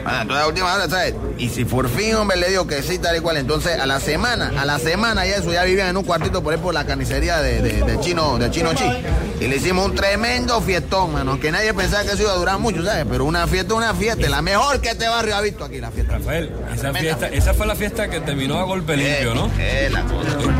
Bueno, entonces a última hora, ¿sabes? Y si por fin, hombre, le digo que sí, tal y cual, entonces a la semana ya vivían en un cuartito por ahí por la carnicería de Chino Chi. Y le hicimos un tremendo fiestón, mano, que nadie pensaba que eso iba a durar mucho, ¿sabes? Pero una fiesta, la mejor que este barrio ha visto aquí, la fiesta. Rafael, esa fue la fiesta que terminó a golpe limpio, ¿no? La cosa.